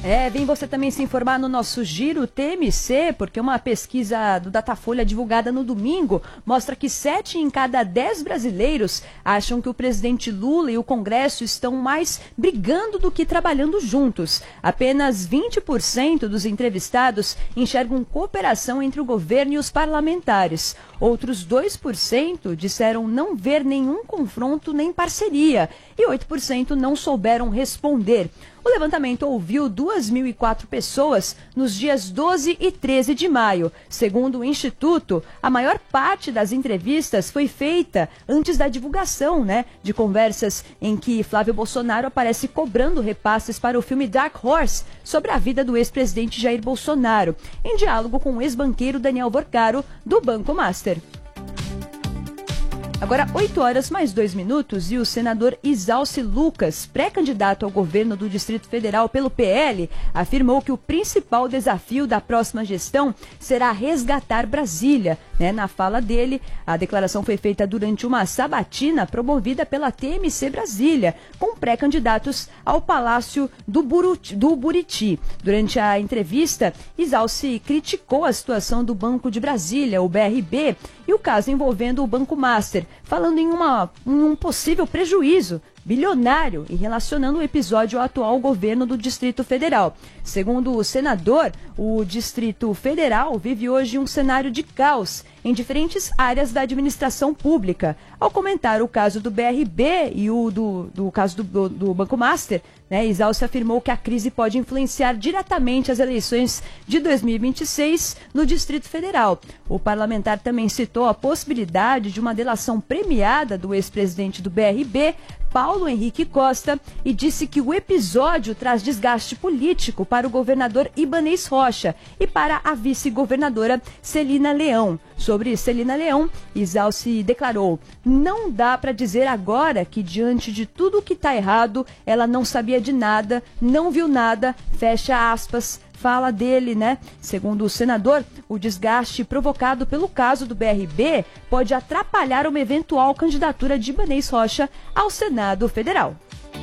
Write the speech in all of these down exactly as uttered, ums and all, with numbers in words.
É, vem você também se informar no nosso Giro T M C, porque uma pesquisa do Datafolha divulgada no domingo mostra que sete em cada dez brasileiros acham que o presidente Lula e o Congresso estão mais brigando do que trabalhando juntos. Apenas vinte por cento dos entrevistados enxergam cooperação entre o governo e os parlamentares. Outros dois por cento disseram não ver nenhum confronto nem parceria e oito por cento não souberam responder. O levantamento ouviu duas mil e quatro pessoas nos dias doze e treze de maio. Segundo o Instituto, a maior parte das entrevistas foi feita antes da divulgação, né, de conversas em que Flávio Bolsonaro aparece cobrando repasses para o filme Dark Horse sobre a vida do ex-presidente Jair Bolsonaro, em diálogo com o ex-banqueiro Daniel Vorcaro, do Banco Master. Agora, oito horas mais dois minutos e o senador Isalci Lucas, pré-candidato ao governo do Distrito Federal pelo P L, afirmou que o principal desafio da próxima gestão será resgatar Brasília. Né? Na fala dele, a declaração foi feita durante uma sabatina promovida pela T M C Brasília, com pré-candidatos ao Palácio do, Buruti, do Buriti. Durante a entrevista, Isalci criticou a situação do Banco de Brasília, o B R B, e o caso envolvendo o Banco Master, falando em, uma, em um possível prejuízo bilionário e relacionando o episódio ao atual governo do Distrito Federal. Segundo o senador, o Distrito Federal vive hoje um cenário de caos em diferentes áreas da administração pública. Ao comentar o caso do B R B e o do, do caso do, do, do Banco Master, né, Isalci afirmou que a crise pode influenciar diretamente as eleições de dois mil e vinte e seis no Distrito Federal. O parlamentar também citou a possibilidade de uma delação premiada do ex-presidente do B R B, Paulo Henrique Costa, e disse que o episódio traz desgaste político para o governador Ibanez Rocha e para a vice-governadora Celina Leão. Sobre Celina Leão, Isalci declarou: não dá para dizer agora que diante de tudo o que está errado, ela não sabia de nada, não viu nada, fecha aspas. Fala dele, né? Segundo o senador, o desgaste provocado pelo caso do B R B pode atrapalhar uma eventual candidatura de Ibanez Rocha ao Senado Federal.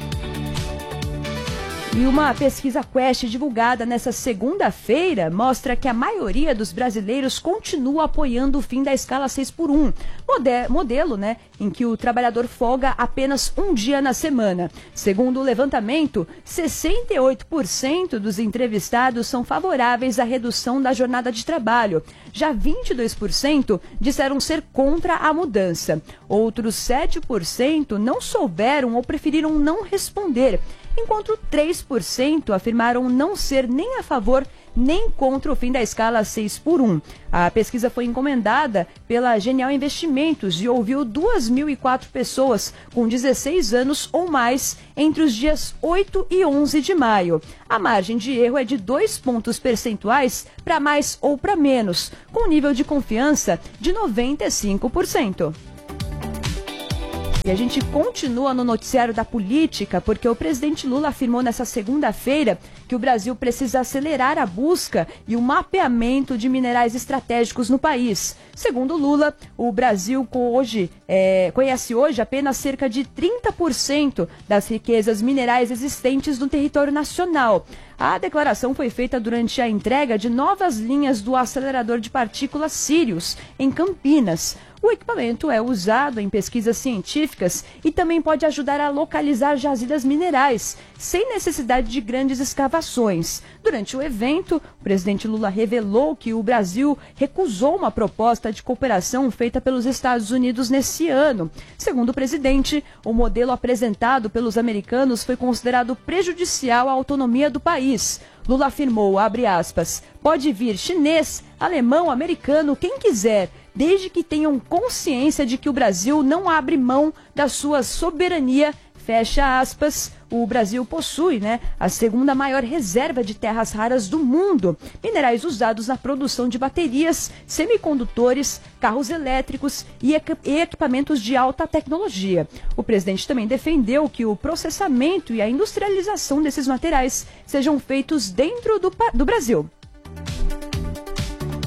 E uma pesquisa Quest divulgada nesta segunda-feira mostra que a maioria dos brasileiros continua apoiando o fim da escala seis por um, modelo, né, em que o trabalhador folga apenas um dia na semana. Segundo o levantamento, sessenta e oito por cento dos entrevistados são favoráveis à redução da jornada de trabalho. Já vinte e dois por cento disseram ser contra a mudança. Outros sete por cento não souberam ou preferiram não responder, enquanto três por cento afirmaram não ser nem a favor nem contra o fim da escala seis por um. A pesquisa foi encomendada pela Genial Investimentos e ouviu duas mil e quatro pessoas com dezesseis anos ou mais entre os dias oito e onze de maio. A margem de erro é de dois pontos percentuais para mais ou para menos, com nível de confiança de noventa e cinco por cento. E a gente continua no noticiário da política, porque o presidente Lula afirmou nessa segunda-feira que o Brasil precisa acelerar a busca e o mapeamento de minerais estratégicos no país. Segundo Lula, o Brasil hoje, é, conhece hoje apenas cerca de trinta por cento das riquezas minerais existentes no território nacional. A declaração foi feita durante a entrega de novas linhas do acelerador de partículas Sirius, em Campinas. O equipamento é usado em pesquisas científicas e também pode ajudar a localizar jazidas minerais, sem necessidade de grandes escavações. Durante o evento, o presidente Lula revelou que o Brasil recusou uma proposta de cooperação feita pelos Estados Unidos nesse ano. Segundo o presidente, o modelo apresentado pelos americanos foi considerado prejudicial à autonomia do país. Lula afirmou, abre aspas, pode vir chinês, alemão, americano, quem quiser, desde que tenham consciência de que o Brasil não abre mão da sua soberania, fecha aspas. O Brasil possui, né, a segunda maior reserva de terras raras do mundo, minerais usados na produção de baterias, semicondutores, carros elétricos e equipamentos de alta tecnologia. O presidente também defendeu que o processamento e a industrialização desses materiais sejam feitos dentro do, do Brasil.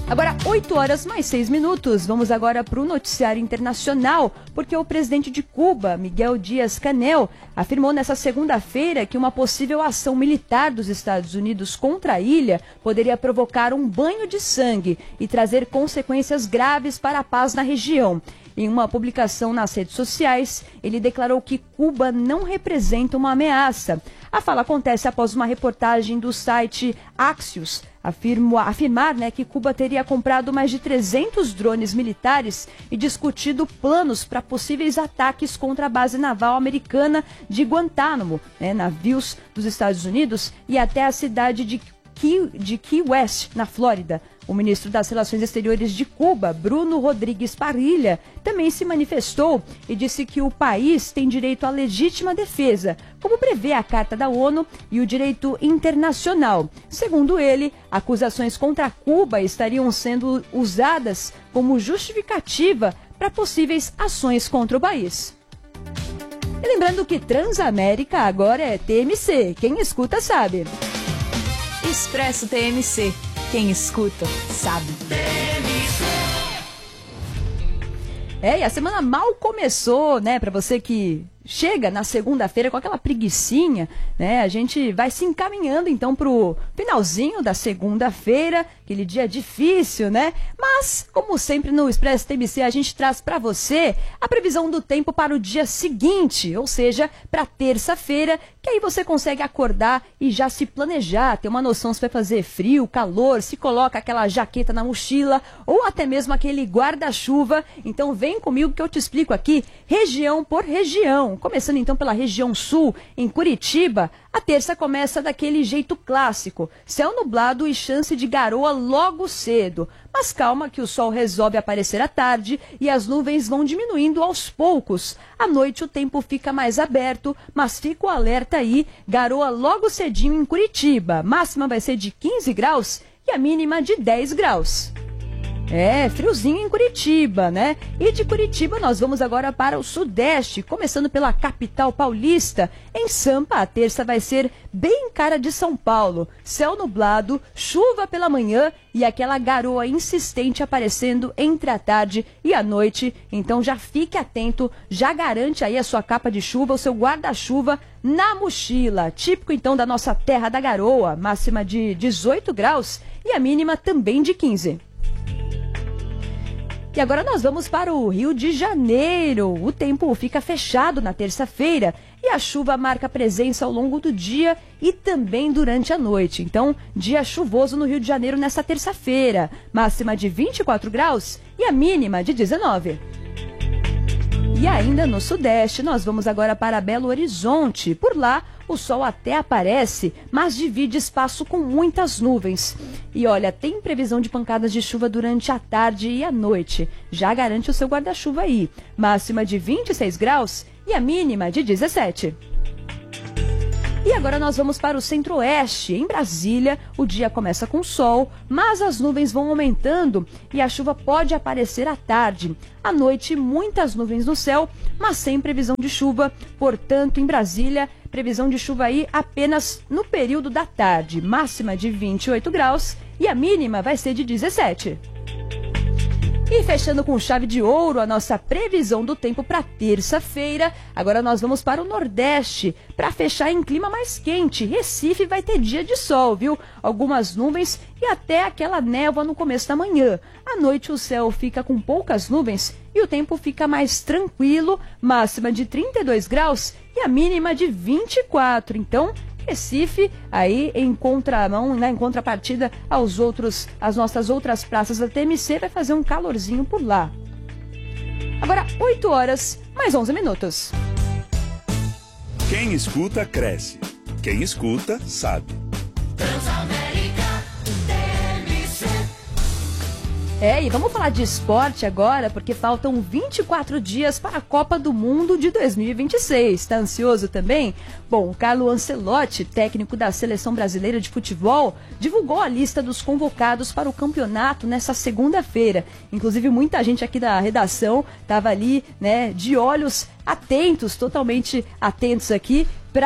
Agora, oito horas mais seis minutos. Vamos agora para o noticiário internacional, porque o presidente de Cuba, Miguel Díaz-Canel, afirmou nessa segunda-feira que uma possível ação militar dos Estados Unidos contra a ilha poderia provocar um banho de sangue e trazer consequências graves para a paz na região. Em uma publicação nas redes sociais, ele declarou que Cuba não representa uma ameaça. A fala acontece após uma reportagem do site Axios afirmo, afirmar né, que Cuba teria comprado mais de trezentos drones militares e discutido planos para possíveis ataques contra a base naval americana de Guantánamo, né, navios dos Estados Unidos e até a cidade de Key, de Key West, na Flórida. O ministro das Relações Exteriores de Cuba, Bruno Rodrigues Parrilha, também se manifestou e disse que o país tem direito à legítima defesa, como prevê a Carta da ONU e o direito internacional. Segundo ele, acusações contra Cuba estariam sendo usadas como justificativa para possíveis ações contra o país. E lembrando que Transamérica agora é T M C, quem escuta sabe. Expresso T M C. Quem escuta, sabe. É, e a semana mal começou, né? Para você que chega na segunda-feira com aquela preguicinha, né? A gente vai se encaminhando então pro finalzinho da segunda-feira, aquele dia difícil, né? Mas, como sempre no Expresso T M C, a gente traz para você a previsão do tempo para o dia seguinte, ou seja, para terça-feira, que aí você consegue acordar e já se planejar, ter uma noção se vai fazer frio, calor, se coloca aquela jaqueta na mochila ou até mesmo aquele guarda-chuva. Então vem comigo que eu te explico aqui, região por região. Começando então pela região sul, em Curitiba, a terça começa daquele jeito clássico, céu nublado e chance de garoa logo cedo. Mas calma que o sol resolve aparecer à tarde e as nuvens vão diminuindo aos poucos. À noite o tempo fica mais aberto, mas fica o alerta aí, garoa logo cedinho em Curitiba. Máxima vai ser de quinze graus e a mínima de dez graus. É, friozinho em Curitiba, né? E de Curitiba nós vamos agora para o sudeste, começando pela capital paulista. Em Sampa, a terça vai ser bem cara de São Paulo. Céu nublado, chuva pela manhã e aquela garoa insistente aparecendo entre a tarde e a noite. Então já fique atento, já garante aí a sua capa de chuva, o seu guarda-chuva na mochila. Típico então da nossa terra da garoa, máxima de dezoito graus e a mínima também de quinze. E agora nós vamos para o Rio de Janeiro. O tempo fica fechado na terça-feira e a chuva marca presença ao longo do dia e também durante a noite. Então, dia chuvoso no Rio de Janeiro nessa terça-feira. Máxima de vinte e quatro graus e a mínima de dezenove. E ainda no sudeste, nós vamos agora para Belo Horizonte. Por lá, o sol até aparece, mas divide espaço com muitas nuvens. E olha, tem previsão de pancadas de chuva durante a tarde e a noite. Já garante o seu guarda-chuva aí. Máxima de vinte e seis graus e a mínima de dezessete. E agora nós vamos para o centro-oeste. Em Brasília, o dia começa com sol, mas as nuvens vão aumentando e a chuva pode aparecer à tarde. À noite, muitas nuvens no céu, mas sem previsão de chuva. Portanto, em Brasília, previsão de chuva aí apenas no período da tarde. Máxima de vinte e oito graus e a mínima vai ser de dezessete. E fechando com chave de ouro a nossa previsão do tempo para terça-feira, agora nós vamos para o Nordeste para fechar em clima mais quente. Recife vai ter dia de sol, viu? Algumas nuvens e até aquela névoa no começo da manhã. À noite o céu fica com poucas nuvens e o tempo fica mais tranquilo, máxima de trinta e dois graus e a mínima de vinte e quatro. Então, Recife, aí em contramão, né, em contrapartida aos outros, as nossas outras praças da T M C, vai fazer um calorzinho por lá. Agora, oito horas, mais onze minutos. Quem escuta, cresce. Quem escuta, sabe. É, e vamos falar de esporte agora, porque faltam vinte e quatro dias para a Copa do Mundo de dois mil e vinte e seis. Está ansioso também? Bom, o Carlo Ancelotti, técnico da Seleção Brasileira de Futebol, divulgou a lista dos convocados para o campeonato nessa segunda-feira. Inclusive, muita gente aqui da redação estava ali, né, de olhos atentos, totalmente atentos aqui, para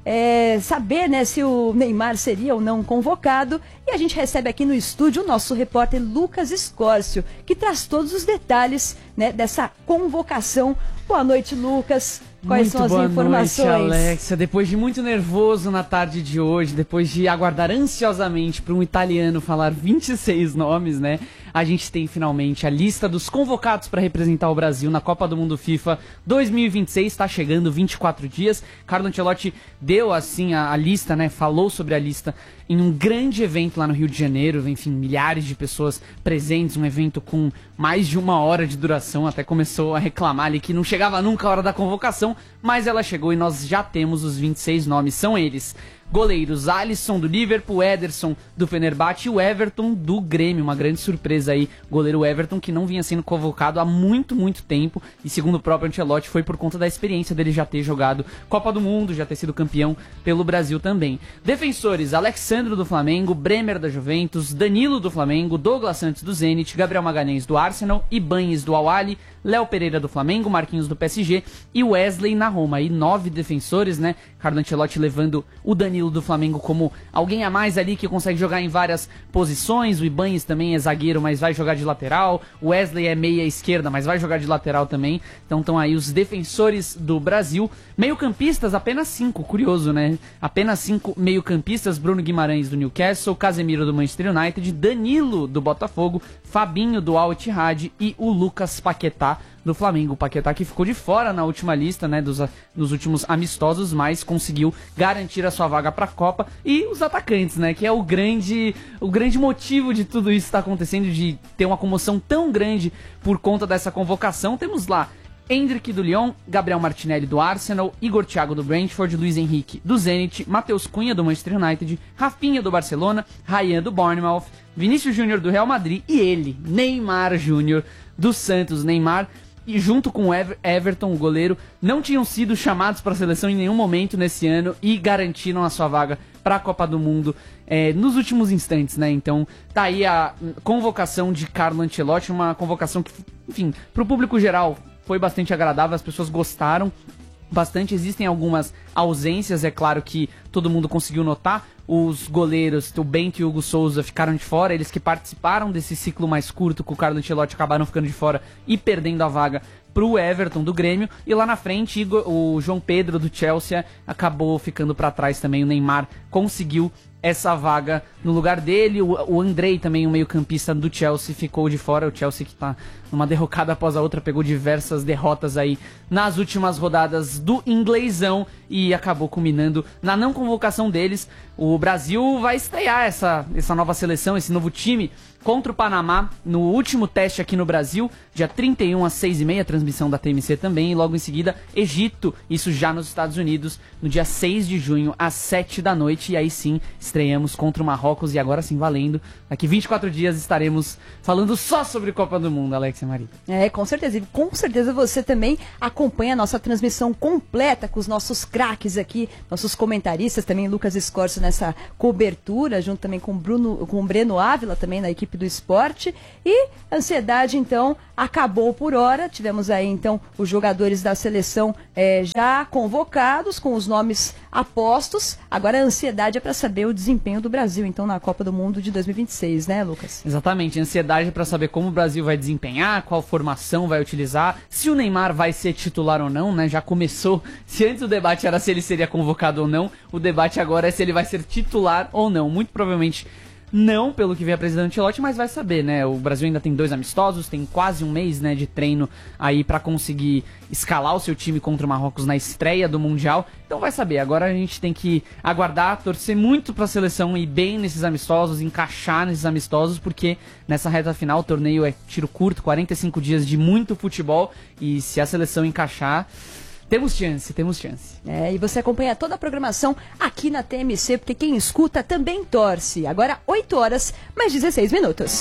é, saber, né, se o Neymar seria ou não convocado. E a gente recebe aqui no estúdio o nosso repórter Lucas Escórcio, que traz todos os detalhes, né, dessa convocação. Boa noite, Lucas. Quais muito são as boa informações? Noite, Alexia. Depois de muito nervoso na tarde de hoje, depois de aguardar ansiosamente para um italiano falar vinte e seis nomes, né? A gente tem finalmente a lista dos convocados para representar o Brasil na Copa do Mundo FIFA dois mil e vinte e seis. Está chegando, vinte e quatro dias. Carlo Ancelotti deu assim a, a lista, né? Falou sobre a lista em um grande evento lá no Rio de Janeiro. Enfim, milhares de pessoas presentes, um evento com mais de uma hora de duração. Até começou a reclamar ali que não chegava nunca a hora da convocação, mas ela chegou e nós já temos os vinte e seis nomes. São eles: goleiros Alisson do Liverpool, Ederson do Fenerbahçe e o Everton do Grêmio. Uma grande surpresa aí, goleiro Everton, que não vinha sendo convocado há muito, muito tempo. E segundo o próprio Ancelotti, foi por conta da experiência dele já ter jogado Copa do Mundo, já ter sido campeão pelo Brasil também. Defensores: Alexandro do Flamengo, Bremer da Juventus, Danilo do Flamengo, Douglas Santos do Zenit, Gabriel Magalhães do Arsenal, Ibañez do Al-Ahly, Léo Pereira do Flamengo, Marquinhos do P S G e Wesley na Roma. E nove defensores, né? Carlo Ancelotti levando o Danilo do Flamengo como alguém a mais ali que consegue jogar em várias posições. O Ibañez também é zagueiro, mas vai jogar de lateral. O Wesley é meia esquerda, mas vai jogar de lateral também. Então estão aí os defensores do Brasil. Meio-campistas, apenas cinco. Curioso, né? Apenas cinco meio-campistas: Bruno Guimarães do Newcastle, Casemiro do Manchester United, Danilo do Botafogo, Fabinho do Al-Ittihad e o Lucas Paquetá do Flamengo. O Paquetá que ficou de fora na última lista, né, dos, dos últimos amistosos, mas conseguiu garantir a sua vaga para a Copa. E os atacantes, né, que é o grande, o grande motivo de tudo isso estar acontecendo, de ter uma comoção tão grande por conta dessa convocação. Temos lá Endrick do Lyon, Gabriel Martinelli do Arsenal, Igor Thiago do Brentford, Luiz Henrique do Zenit, Matheus Cunha do Manchester United, Rafinha do Barcelona, Ryan do Bournemouth, Vinícius Júnior do Real Madrid e ele, Neymar Júnior do Santos. Neymar, e junto com o Ever- Everton, o goleiro, não tinham sido chamados para a seleção em nenhum momento nesse ano e garantiram a sua vaga para a Copa do Mundo é, nos últimos instantes, né? Então tá aí a convocação de Carlo Ancelotti, uma convocação que, enfim, para o público geral foi bastante agradável, as pessoas gostaram bastante. Existem algumas ausências, é claro que todo mundo conseguiu notar. Os goleiros, o Bento e o Hugo Souza, ficaram de fora. Eles que participaram desse ciclo mais curto com o Carlo Ancelotti acabaram ficando de fora e perdendo a vaga pro Everton do Grêmio. E lá na frente, Igor, o João Pedro do Chelsea acabou ficando para trás também. O Neymar conseguiu essa vaga no lugar dele. O, o Andrei também, o meio-campista do Chelsea, ficou de fora. O Chelsea que tá numa derrocada após a outra, pegou diversas derrotas aí nas últimas rodadas do inglesão e acabou culminando na não convocação deles. O Brasil vai estrear essa, essa nova seleção, esse novo time contra o Panamá no último teste aqui no Brasil, dia trinta e um às seis e meia, transmissão da T M C também, e logo em seguida Egito, isso já nos Estados Unidos, no dia seis de junho às sete da noite, e aí sim estreamos contra o Marrocos, e agora sim valendo, daqui vinte e quatro dias estaremos falando só sobre Copa do Mundo, Alexia Maria. É, com certeza, e com certeza você também acompanha a nossa transmissão completa com os nossos craques aqui, nossos comentaristas também, Lucas Escórcio nessa cobertura, junto também com o Bruno, com o Breno Ávila também na equipe do esporte. E a ansiedade então acabou por hora. Tivemos aí então os jogadores da seleção é, já convocados com os nomes apostos. Agora a ansiedade é para saber o desempenho do Brasil então na Copa do Mundo de dois mil e vinte e seis, né, Lucas? Exatamente, a ansiedade é para saber como o Brasil vai desempenhar, qual formação vai utilizar, se o Neymar vai ser titular ou não, né? Já começou. Se antes o debate era se ele seria convocado ou não, o debate agora é se ele vai ser titular ou não. Muito provavelmente não, pelo que vem apresentando o Ancelotti, mas vai saber, né? O Brasil ainda tem dois amistosos, tem quase um mês, né, de treino aí pra conseguir escalar o seu time contra o Marrocos na estreia do Mundial. Então vai saber, agora a gente tem que aguardar, torcer muito pra seleção ir bem nesses amistosos, encaixar nesses amistosos, porque nessa reta final o torneio é tiro curto, quarenta e cinco dias de muito futebol, e se a seleção encaixar, temos chance, temos chance. É, e você acompanha toda a programação aqui na T M C, porque quem escuta também torce. Agora, oito horas, mais dezesseis minutos.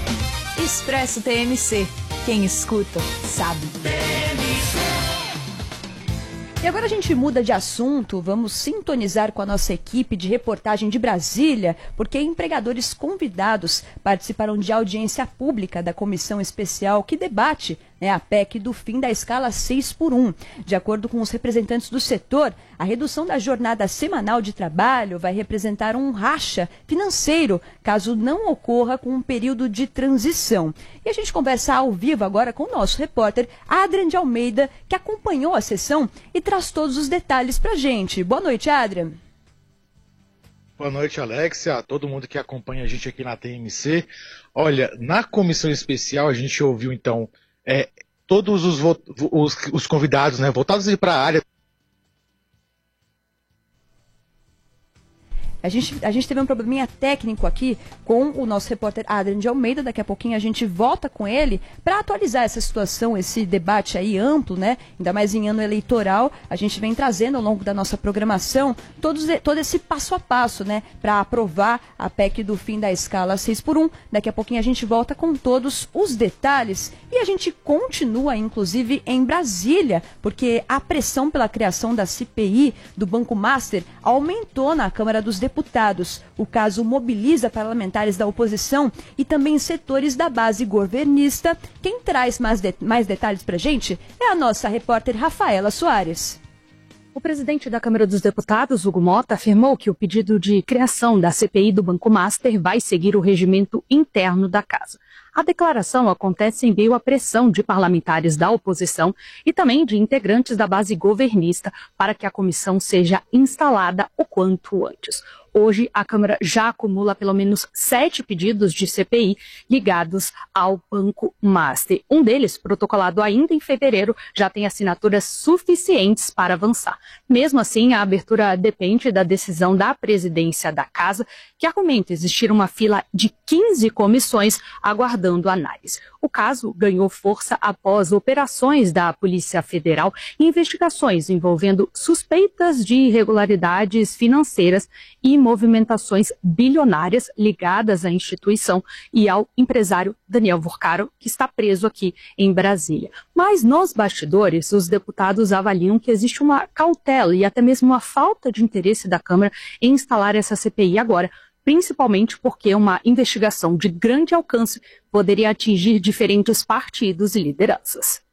Expresso T M C. Quem escuta, sabe. E agora a gente muda de assunto, vamos sintonizar com a nossa equipe de reportagem de Brasília, porque empregadores convidados participaram de audiência pública da comissão especial que debate é a P E C do fim da escala seis por um. De acordo com os representantes do setor, a redução da jornada semanal de trabalho vai representar um racha financeiro, caso não ocorra com um período de transição. E a gente conversa ao vivo agora com o nosso repórter Adrian de Almeida, que acompanhou a sessão e traz todos os detalhes pra gente. Boa noite, Adrian. Boa noite, Alexia, a todo mundo que acompanha a gente aqui na T M C. Olha, na comissão especial a gente ouviu, então, é, todos os, os, os convidados, né, voltados para a área. A gente, a gente teve um probleminha técnico aqui com o nosso repórter Adrian de Almeida. Daqui a pouquinho a gente volta com ele para atualizar essa situação, esse debate aí amplo, né? Ainda mais em ano eleitoral. A gente vem trazendo ao longo da nossa programação todos, todo esse passo a passo, né? Para aprovar a P E C do fim da escala seis por um. Daqui a pouquinho a gente volta com todos os detalhes. E a gente continua, inclusive, em Brasília, porque a pressão pela criação da C P I do Banco Master aumentou na Câmara dos Deputados. Deputados. O caso mobiliza parlamentares da oposição e também setores da base governista. Quem traz mais, de mais detalhes para a gente é a nossa repórter Rafaela Soares. O presidente da Câmara dos Deputados, Hugo Mota, afirmou que o pedido de criação da C P I do Banco Master vai seguir o regimento interno da casa. A declaração acontece em meio à pressão de parlamentares da oposição e também de integrantes da base governista para que a comissão seja instalada o quanto antes. Hoje, a Câmara já acumula pelo menos sete pedidos de C P I ligados ao Banco Master. Um deles, protocolado ainda em fevereiro, já tem assinaturas suficientes para avançar. Mesmo assim, a abertura depende da decisão da presidência da Casa, que argumenta existir uma fila de quinze comissões aguardando análise. O caso ganhou força após operações da Polícia Federal e investigações envolvendo suspeitas de irregularidades financeiras e movimentações bilionárias ligadas à instituição e ao empresário Daniel Vorcaro, que está preso aqui em Brasília. Mas nos bastidores, os deputados avaliam que existe uma cautela e até mesmo uma falta de interesse da Câmara em instalar essa C P I agora, principalmente porque uma investigação de grande alcance poderia atingir diferentes partidos e lideranças.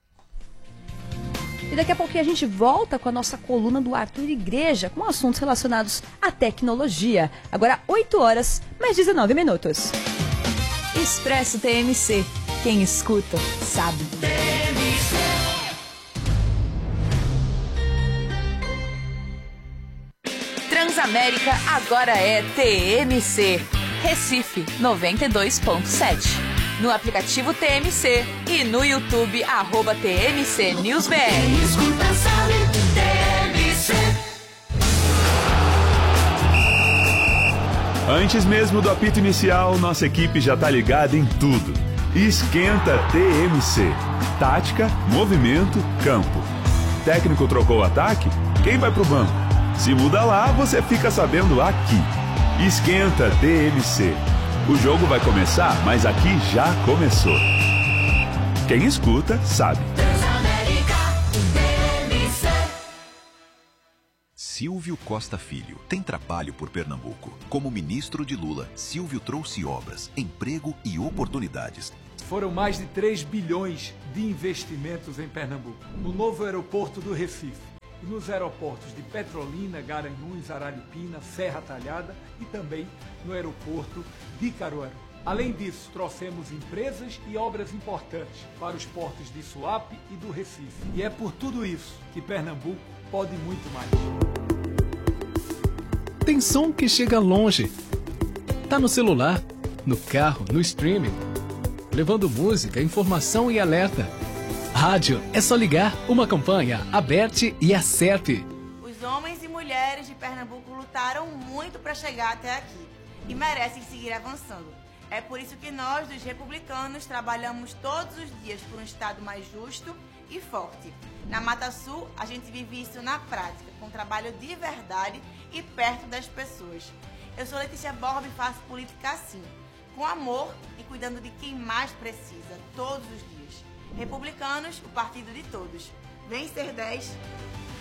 E daqui a pouquinho a gente volta com a nossa coluna do Arthur Igreja, com assuntos relacionados à tecnologia. Agora, oito horas, mais dezenove minutos. Expresso T M C. Quem escuta, sabe. Transamérica agora é T M C. Recife, noventa e dois ponto sete. No aplicativo T M C e no YouTube, arroba T M C News B R. Escuta, sabe, T M C. Antes mesmo do apito inicial, nossa equipe já tá ligada em tudo. Esquenta T M C. Tática, movimento, campo. Técnico trocou o ataque? Quem vai pro banco? Se muda lá, você fica sabendo aqui. Esquenta T M C. O jogo vai começar, mas aqui já começou. Quem escuta, sabe. Silvio Costa Filho tem trabalho por Pernambuco. Como ministro de Lula, Silvio trouxe obras, emprego e oportunidades. Foram mais de três bilhões de investimentos em Pernambuco. No novo aeroporto do Recife. E nos aeroportos de Petrolina, Garanhuns, Araripina, Serra Talhada e também no aeroporto de Caruaru. Além disso, trouxemos empresas e obras importantes para os portos de Suape e do Recife. E é por tudo isso que Pernambuco pode muito mais. Tem som que chega longe. Tá no celular, no carro, no streaming, levando música, informação e alerta. Rádio, é só ligar. Uma campanha, aberte e acerte. Os homens e mulheres de Pernambuco lutaram muito para chegar até aqui e merecem seguir avançando. É por isso que nós, dos republicanos, trabalhamos todos os dias por um Estado mais justo e forte. Na Mata Sul, a gente vive isso na prática, com trabalho de verdade e perto das pessoas. Eu sou Letícia Borba e faço política assim, com amor e cuidando de quem mais precisa, todos os dias. Republicanos, o partido de todos. Vem ser dez.